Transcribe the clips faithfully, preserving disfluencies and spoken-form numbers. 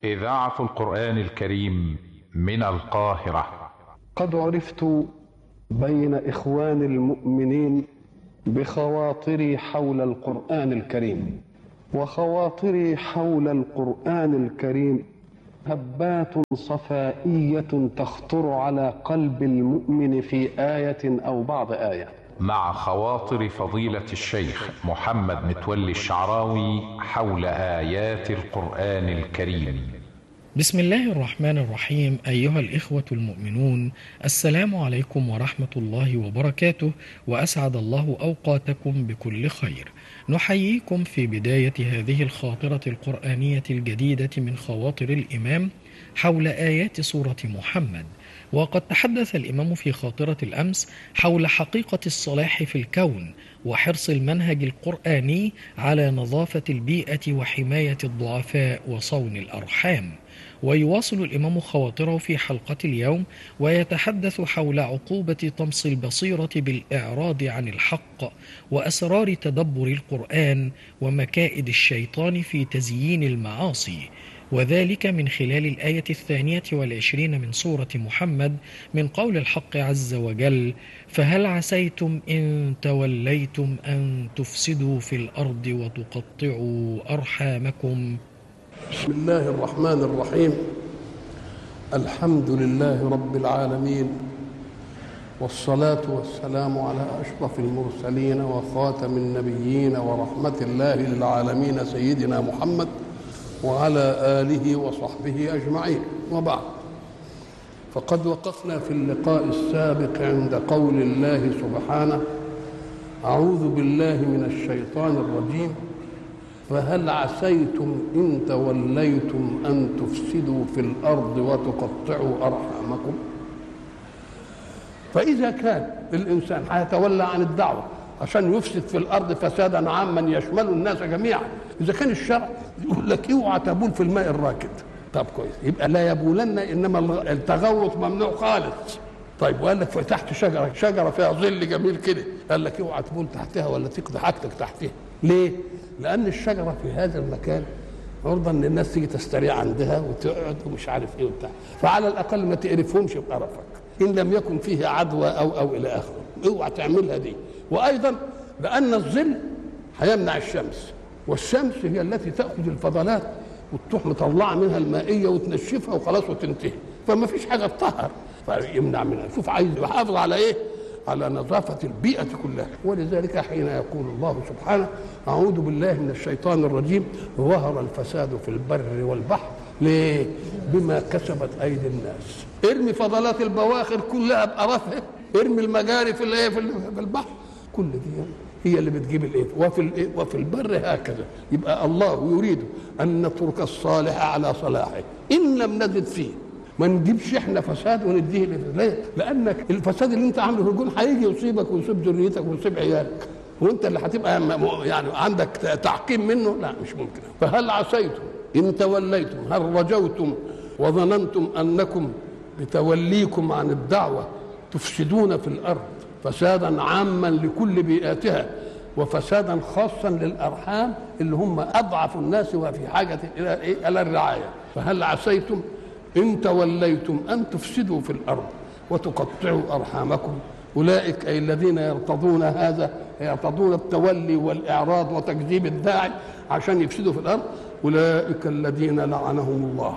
إذاعة القرآن الكريم من القاهرة. قد عرفت بين إخوان المؤمنين بخواطري حول القرآن الكريم، وخواطري حول القرآن الكريم هبات صفائية تخطر على قلب المؤمن في آية أو بعض آية. مع خواطر فضيلة الشيخ محمد متولي الشعراوي حول آيات القرآن الكريم. بسم الله الرحمن الرحيم. أيها الإخوة المؤمنون، السلام عليكم ورحمة الله وبركاته، وأسعد الله أوقاتكم بكل خير. نحييكم في بداية هذه الخاطرة القرآنية الجديدة من خواطر الإمام حول آيات سورة محمد. وقد تحدث الإمام في خاطرة الأمس حول حقيقة الصلاح في الكون وحرص المنهج القرآني على نظافة البيئة وحماية الضعفاء وصون الأرحام. ويواصل الإمام خواطره في حلقة اليوم ويتحدث حول عقوبة طمس البصيرة بالإعراض عن الحق، وأسرار تدبر القرآن، ومكائد الشيطان في تزيين المعاصي، وذلك من خلال الآية الثانية والعشرين من سورة محمد من قول الحق عز وجل: فهل عسيتم إن توليتم أن تفسدوا في الأرض وتقطعوا أرحامكم. بسم الله الرحمن الرحيم. الحمد لله رب العالمين، والصلاة والسلام على أشرف المرسلين وخاتم النبيين ورحمة الله للعالمين سيدنا محمد وعلى آله وصحبه أجمعين، وبعد. فقد وقفنا في اللقاء السابق عند قول الله سبحانه: أعوذ بالله من الشيطان الرجيم، فهل عسيتم إن توليتم أن تفسدوا في الأرض وتقطعوا أرحامكم. فإذا كان الإنسان هيتولى عن الدعوة عشان يفسد في الأرض فسادا عاما يشمل الناس جميعا، إذا كان الشرع يقول لك اوعى تبول في الماء الراكد، طب كويس، يبقى لا يبولن، إنما التغوط ممنوع خالص. طيب وقال لك تحت شجرة شجرة فيها ظل جميل كده، قال لك اوعى تبول تحتها ولا تقضي حاجتك تحتها. ليه؟ لأن الشجرة في هذا المكان عرضة إن الناس تيجي تستريح عندها وتقعد ومش عارف إيه وبتاع، فعلى الأقل ما تقرفهمش بقرفك إن لم يكن فيها عدوى أو أو إلى آخره، اوعى تعملها دي. وأيضا لأن الظل هيمنع الشمس، والشمس هي التي تأخذ الفضلات وتروح مطلعة منها المائية وتنشفها وخلاص وتنتهي، فما فيش حاجة تطهر فيمنع منها. شوف عايز يحافظ على إيه؟ على نظافة البيئة كلها. ولذلك حين يقول الله سبحانه: أعوذ بالله من الشيطان الرجيم، ظهر الفساد في البر والبحر. ليه؟ بما كسبت أيدي الناس. ارمي فضلات البواخر كلها بقرفها، ارمي المجاري في الايه في البحر، كل دي هي اللي بتجيب الايه. وفي الايه وفي البر هكذا. يبقى الله يريد ان نترك الصالح على صلاحه ان لم نزد فيه، ما نجيبش احنا فساد ونديه ليه؟ لانك الفساد اللي انت عامله في الجون هيجي يصيبك ويصيب ذريتك ويصيب عيالك، وانت اللي هتبقى يعني عندك تعقيم منه. لا، مش ممكن. فهل عسيتم ان توليتم، هل رجوتم وظننتم انكم بتوليكم عن الدعوه تفسدون في الارض فسادا عاما لكل بيئاتها، وفسادا خاصا للارحام اللي هم اضعف الناس وفي حاجه الى ايه؟ الى الرعايه. فهل عسيتم إن توليتم أن تفسدوا في الأرض وتقطعوا أرحامكم. أولئك أي الذين يرتضون هذا، يرتضون التولي والإعراض وتكذيب الداعي عشان يفسدوا في الأرض، أولئك الذين لعنهم الله.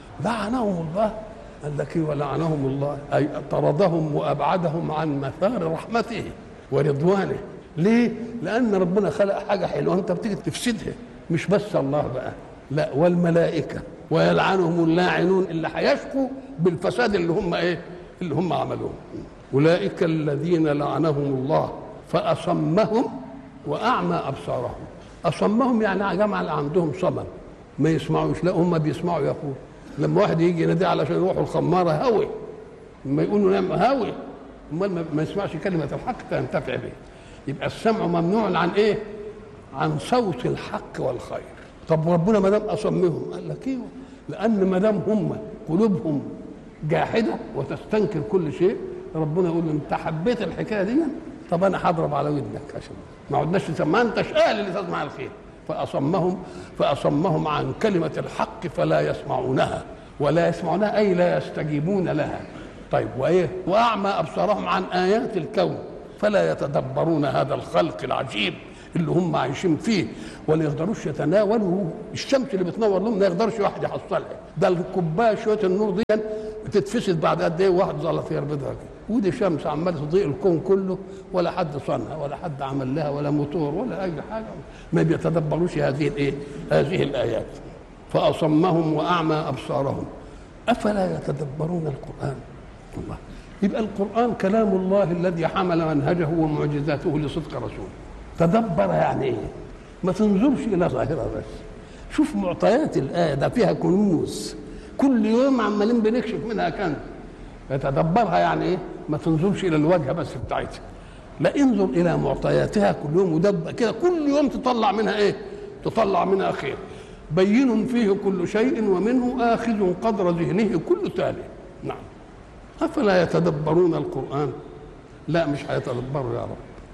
لعنهم الله، قال لك ولعنهم الله أي طردهم وأبعدهم عن مثار رحمته ورضوانه. ليه؟ لأن ربنا خلق حاجة حلوة أنت بتيجي تفسدها. مش بس الله بقى، لا، والملائكة، ويلعنهم اللاعنون اللي هيشقوا بالفساد اللي هم ايه؟ اللي هم عملوه. اولئك الذين لعنهم الله فاصمهم واعمى ابصارهم. اصمهم يعني جمع عندهم صمم، ما يسمعوش. لا، هم بيسمعوا. يقول لما واحد يجي ينادي علشان يروحوا الخماره هوي، لما يقولوا نعم هوي، امال ما يسمعش كلمه الحق فينتفع به. يبقى السمع ممنوع عن ايه؟ عن صوت الحق والخير. طب ربنا ما دام اصمهم، قال لك ايوه، لان ما دام هم قلوبهم جاحده وتستنكر كل شيء، ربنا يقول له انت حبيت الحكايه دي، طب انا هضرب على ودنك عشان ما عدناش تسمع، انتش اهل اللي تسمع الخير. فأصمهم فأصمهم عن كلمة الحق فلا يسمعونها، ولا يسمعونها أي لا يستجيبون لها. طيب وإيه؟ وأعمى أبصارهم عن آيات الكون فلا يتدبرون هذا الخلق العجيب اللي هم عايشين فيه، ولا يقدروش يتناولوا الشمس اللي بتنور لهم، ما يقدرش واحد يحصلها. ده الكوبايه شويه النور دي بتتفسد بعد قد ايه، واحد زلط يربطها كده، ودي شمس عماله تضيء الكون كله، ولا حد صنها ولا حد عمل لها ولا موتور ولا اي حاجه، ما بيتدبروش هذه الايه؟ هذه الايات. فاصمهم واعمى ابصارهم افلا يتدبرون القران. الله، يبقى القران كلام الله الذي حمل منهجه ومعجزاته لصدق رسوله. تدبر يعني ايه؟ ما تنظرش الى ظاهرها بس، شوف معطيات الايه، ده فيها كنوز كل يوم عمالين بنكشف منها كنز. يتدبرها يعني ايه؟ ما تنظرش الى الواجهه بس بتاعتها، لا انظر الى معطياتها كل يوم، ودب كده كل يوم تطلع منها ايه؟ تطلع منها خير. بين فيه كل شيء ومنه آخذ قدر ذهنه كل تالي. نعم. أفلا يتدبرون القرآن؟ لا مش هيتدبروا يا رب.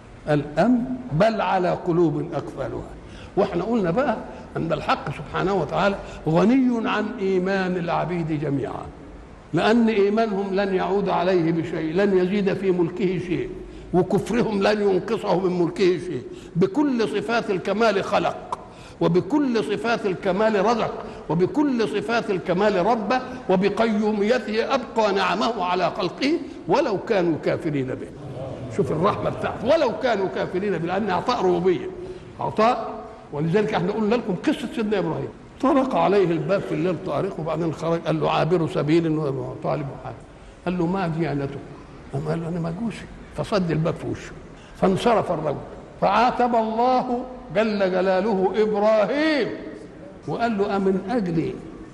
الأم بل على قلوب أقفالها. واحنا قلنا بقى أن الحق سبحانه وتعالى غني عن إيمان العبيد جميعا، لأن إيمانهم لن يعود عليه بشيء، لن يزيد في ملكه شيء، وكفرهم لن ينقصه من ملكه شيء. بكل صفات الكمال خلق، وبكل صفات الكمال رزق، وبكل صفات الكمال رب، وبقيوميته أبقى نعمه على خلقه ولو كانوا كافرين به. شوف الرحمة بتاعته، ولو كانوا كافرين به، لأن عطاء ربوبية، عطاء. ولذلك احنا قلنا لكم قصة سيدنا إبراهيم، طرق عليه الباب في الليل طارق، وبعدين خرج قال له عابر سبيل وطالب حاجة، قال له ما ديانته؟ قال له أنا مجوسي، فصد الباب في وشه، فانصرف الرجل، فعاتب الله جل جلاله إبراهيم وقال له أمن أجل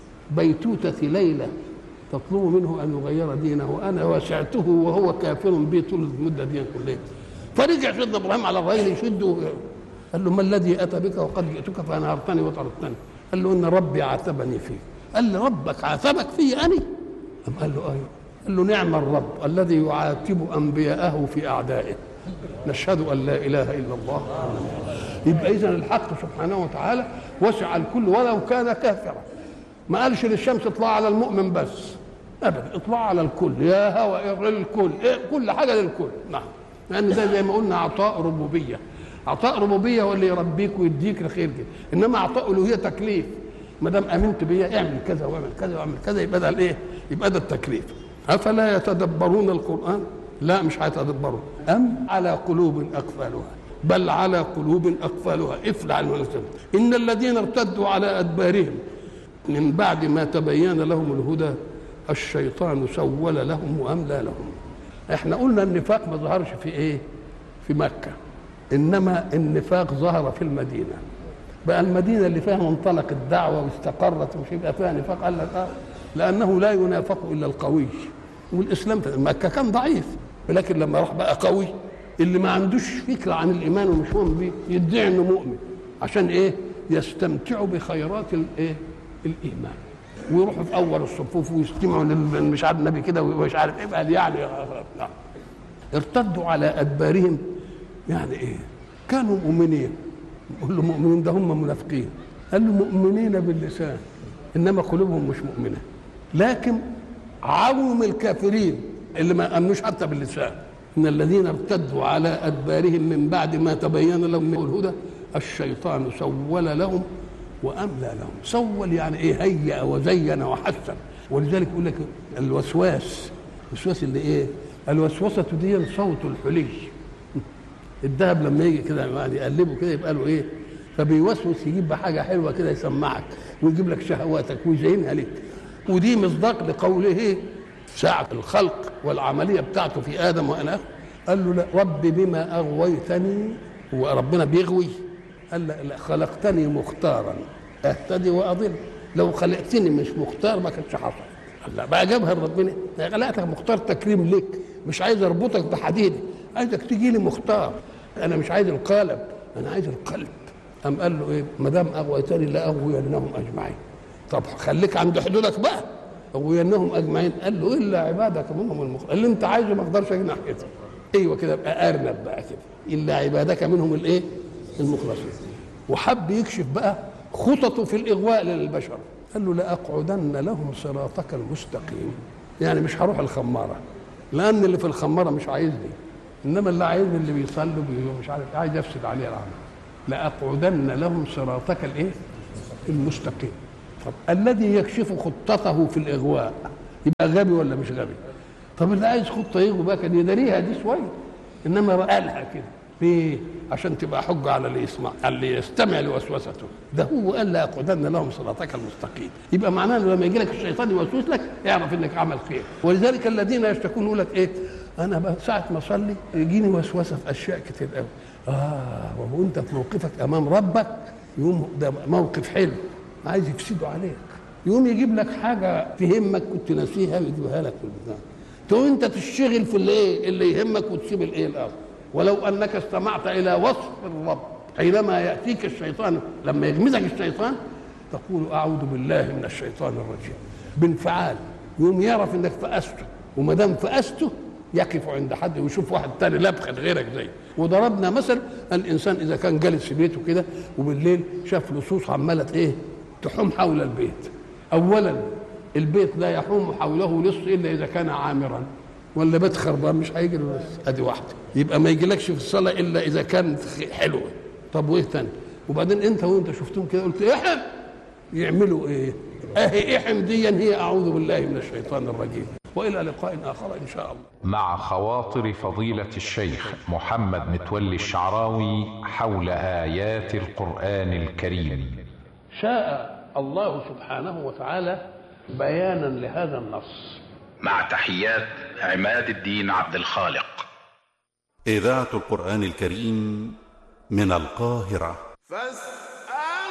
بيتوتة ليلة تطلب منه أن يغير دينه وأنا وسعته وهو كافر بي طول المدة دي كلها. فرجع سيدنا إبراهيم على الرجل يشده، قال له ما الذي أتى بك وقد جئتك فأنهرتني وطردتني؟ قال له إن ربي عاتبني فيه. قال لي ربك عاتبك فيه أنا؟ قال له أيوه. قال له نعم الرب الذي يعاتب أنبياءه في أعدائه. نشهد أن لا إله إلا الله. يبقى إذن الحق سبحانه وتعالى وسع الكل ولو كان كافرا. ما قالش للشمس اطلع على المؤمن بس أبدا، اطلع على الكل، يا هوى الكل، إيه كل حاجة للكل. نعم، لأن ده زي ما قلنا عطاء ربوبية. عطاء ربوبية هو اللي يربيك ويديك الخير كده، إنما عطاء ألوهية تكليف. ما دام آمنت بيا اعمل كذا واعمل كذا واعمل كذا، يبقى ده الإيه؟ يبقى ده التكليف. أفلا يتدبرون القرآن؟ لا مش هيتدبروا. أم على قلوب أقفالها؟ بل على قلوب أقفالها. افلع المنزل. إن الذين ارتدوا على أدبارهم من بعد ما تبين لهم الهدى الشيطان سول لهم وأملى لهم. احنا قلنا النفاق ما ظهرش في ايه؟ في مكة، إنما النفاق ظهر في المدينة. بقى المدينة اللي فيها منطلق الدعوة واستقرت ومش يبقى فيها نفاق، قال لك اه لأنه لا ينافق إلا القوي. والإسلام مكة كان ضعيف، ولكن لما راح بقى قوي اللي ما عندوش فكرة عن الإيمان ومش مؤمن بيه يدعي إنه مؤمن عشان إيه؟ يستمتعوا بخيرات الإيه؟ الإيمان، ويروحوا في أول الصفوف ويستمعوا مش عارف النبي كده ومش عارف إيه. قال يعني لا. ارتدوا على أدبارهم يعني إيه؟ كانوا مؤمنين. يقول له مؤمنين، ده هم منافقين. قال له مؤمنين باللسان إنما قلوبهم مش مؤمنة. لكن عوم الكافرين اللي ما امنوش حتى باللسان، ان الذين ارتدوا على ادبارهم من بعد ما تبين لهم الهدى الشيطان سول لهم واملى لهم. سول يعني ايه؟ هيأ وزين وحسن. ولذلك يقول لك الوسواس، الوسواس اللي ايه؟ الوسوسه دي صوت الحلي. الذهب لما يجي كده يعني يقلبه كده يبقى له ايه؟ فبيوسوس يجيب حاجه حلوه كده يسمعك ويجيب لك شهواتك ويزينها لك. ودي مصداق لقوله ساعة الخلق والعملية بتاعته في آدم وأنا، قال له لا ربي بما أغويتني. هو ربنا بيغوي؟ قال لا خلقتني مختارا أهتدي وأضل. لو خلقتني مش مختار ما كانش حصل. قال لا بقى جابها ربنا، خلقتك مختار تكريم لك، مش عايز أربطك بحديدي، عايزك تجي لي مختار. أنا مش عايز القالب، أنا عايز القلب. قام قال له إيه؟ ما دام أغويتني لأغوينهم أجمعين. طب خليك عند حدودك بقى، أغوينهم أجمعين. قال له إلا عبادك منهم المخلصين. اللي أنت عايزه ما أقدرش أجي ناحيته. أيوه كده بقى أرنب بقى كده، إلا عبادك منهم الإيه؟ المخلصين. وحب يكشف بقى خططه في الإغواء للبشر. قال له لأقعدن لهم صراطك المستقيم، يعني مش هروح الخمارة لأن اللي في الخمارة مش عايزني، إنما اللي عايزني اللي بيصلوا مش عارف عايز يفسد عليه العمل. لأقعدن لهم صراطك الإيه؟ المستقيم. طب الذي يكشف خطته في الإغواء يبقى غبي ولا مش غبي؟ طب اللي عايز خطة يغوي بقى كان يداريها دي شوية، إنما قالها كده ليه؟ عشان تبقى حجة على اللي يسمع، اللي يستمع لوسوسته. ده هو قال لأقعدن لهم صراطك المستقيم، يبقى معناه لما يجي لك الشيطان يوسوس لك اعرف انك عمل خير. ولذلك الذين يشتكون يقول لك ايه؟ انا ساعة ما اصلي يجيني وسوسة في اشياء كتير قوي. اه وهو انت في موقفك امام ربك يوم ده موقف حلو عايز يفسده عليك، يوم يجيب لك حاجة تهمك كنت ناسيها ويجيبها لك في البتاع، تو انت تشتغل في الايه اللي يهمك وتسيب الايه الاخر. ولو انك استمعت الى وصف الرب حينما ياتيك الشيطان، لما يغمزك الشيطان تقول اعوذ بالله من الشيطان الرجيم بانفعال، يوم يعرف انك فأسته، وما دام فأسته يقف عند حد ويشوف واحد تاني لبخل غيرك زيه. وضربنا مثل الانسان اذا كان جالس في بيته كده وبالليل شاف لصوص عماله ايه تحوم حول البيت. اولا البيت لا يحوم حوله لص الا اذا كان عامرا، ولا بيت خربان مش هيجي له لص، ادي واحده. يبقى ما يجيلكش في الصلاه الا اذا كانت حلوه. طب وايه تاني؟ وبعدين انت وانت شفتهم كده قلت احم، يعملوا ايه؟ اهي احم دي هي اعوذ بالله من الشيطان الرجيم. والى لقاء اخر ان شاء الله. مع خواطر فضيلة الشيخ محمد متولي الشعراوي حول آيات القرآن الكريم. شاء الله سبحانه وتعالى بيانا لهذا النص. مع تحيات عماد الدين عبد الخالق. إذاعة القرآن الكريم من القاهرة.